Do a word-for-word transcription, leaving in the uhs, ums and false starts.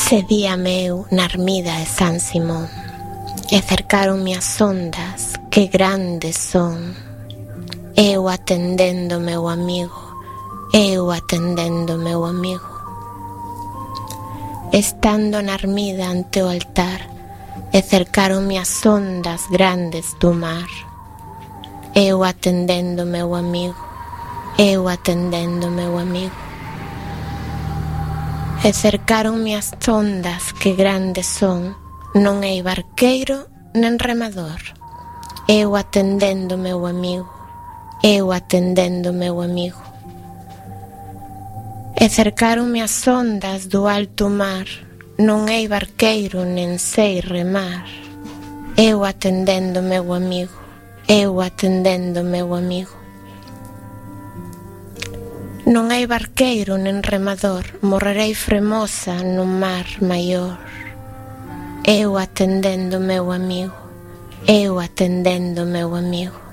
Cedíame eu na ermida de San Simón, e cercaronme as ondas que grandes son. Eu atendendo meu amigo, eu atendendo meu amigo. Estando na ermida ante o altar, e cercaronme as ondas grandes do mar. Eu atendendo meu amigo, eu atendendo meu amigo. E cercaronme as ondas que grandes son, non hai barqueiro nen remador. Eu atendendo meu amigo, eu atendendo meu amigo. E cercaronme as ondas do alto mar, non hai barqueiro nen sei remar. Eu atendendo meu amigo, eu atendendo meu amigo. Non hai barqueiro nen remador, morrerei fremosa no mar maior. Eu atendendo meu amigo, eu atendendo meu amigo.